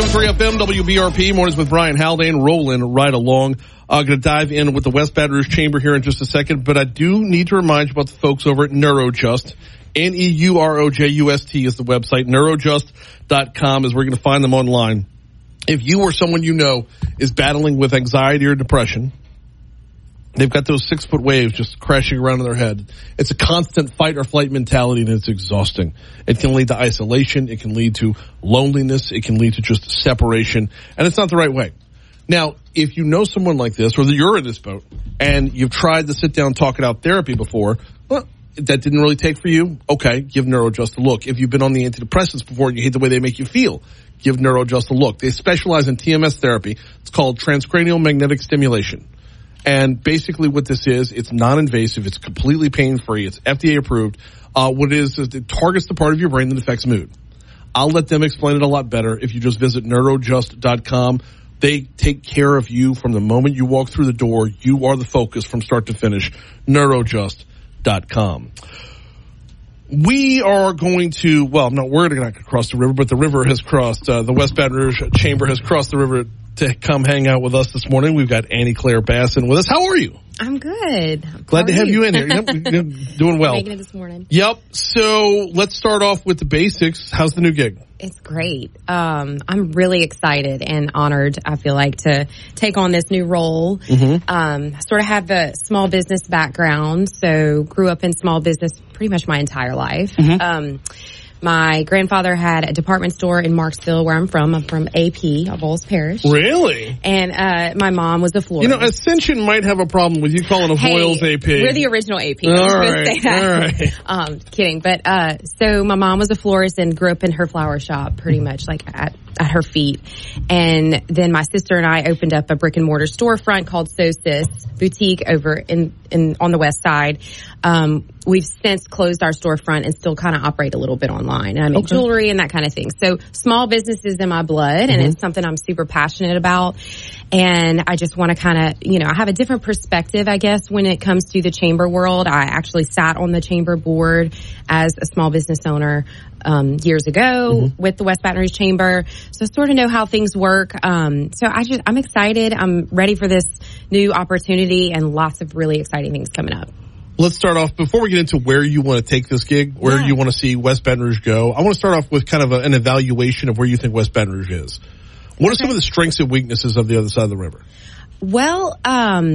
106.3 FM, WBRP, Mornings with Brian Haldane, rolling right along. I'm going to dive in with the West Baton Rouge Chamber here in just a second, but I do need to remind you about the folks over at Neurojust. Neurojust is the website. Neurojust.com is where you're going to find them online. If you or someone you know is battling with anxiety or depression, they've got those 6-foot waves just crashing around in their head. It's a constant fight or flight mentality, and it's exhausting. It can lead to isolation. It can lead to loneliness. It can lead to just separation, and it's not the right way. Now, if you know someone like this, or you're in this boat, and you've tried the sit-down, talk-it-out therapy before, well, that didn't really take for you, okay, give Neurojust a look. If you've been on the antidepressants before and you hate the way they make you feel, give Neurojust a look. They specialize in TMS therapy. It's called transcranial magnetic stimulation. And basically what this is, it's non-invasive, it's completely pain-free, it's FDA approved. What it is it targets the part of your brain that affects mood. I'll let them explain it a lot better if you just visit neurojust.com. They take care of you from the moment you walk through the door. You are the focus from start to finish. Neurojust.com. We are going to, well, no, we're not going to cross the river, but the river has crossed. The West Baton Rouge Chamber has crossed the river to come hang out with us this morning. We've got Annie Claire Basson with us. How are you? I'm good. Glad to have you in here. Yep, you're doing well. Making it this morning. Yep. So let's start off with the basics. How's the new gig? It's great. I'm really excited and honored, I feel like, to take on this new role. I sort of have a small business background, so grew up in small business pretty much my entire life. My grandfather had a department store in Marksville, where I'm from. I'm from AP, Bowles Parish. Really? And my mom was a florist. You know, Ascension might have a problem with you calling a Voiles AP. We're the original AP. All right. Kidding. But so my mom was a florist and grew up in her flower shop, pretty much like at her feet. And then my sister and I opened up a brick and mortar storefront called Sosis Boutique over in on the west side. We've since closed our storefront and still kind of operate a little bit online. And I make jewelry and that kind of thing. So small business is in my blood, and it's something I'm super passionate about. And I just want to kind of, I have a different perspective, I guess, when it comes to the chamber world. I actually sat on the chamber board as a small business owner years ago with the West Baton Rouge Chamber. So I sort of know how things work. So I'm excited. I'm ready for this new opportunity and lots of really exciting things coming up. Let's start off, before we get into where you want to take this gig, where you want to see West Baton Rouge go, I want to start off with kind of an evaluation of where you think West Baton Rouge is. What are some of the strengths and weaknesses of the other side of the river? Well,